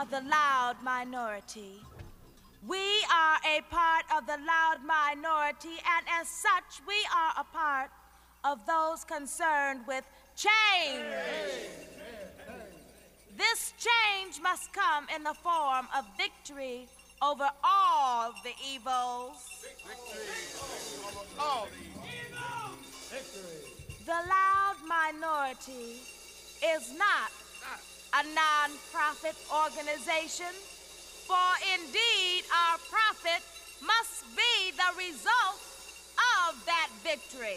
of the loud minority. We are a part of the loud minority, and as such, we are a part of those concerned with change. This change must come in the form of victory over all the evils. Victory over all the evils. Victory. The loud minority is not a non-profit organization, for indeed our profit must be the result of that victory.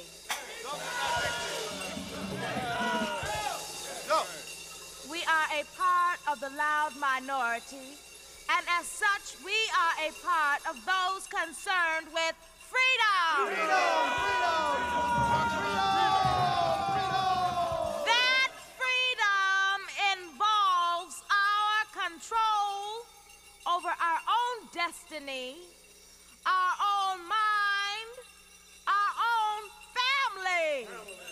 We are a part of the loud minority, and as such, we are a part of those concerned with freedom. That freedom involves our control over our own destiny, our own mind, our own family.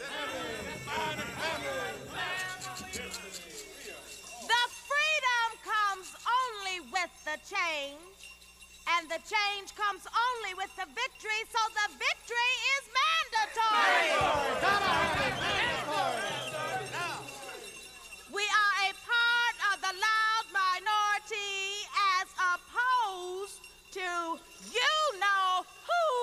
The freedom comes only with the change, and the change comes only with the victory, so the victory is mandatory.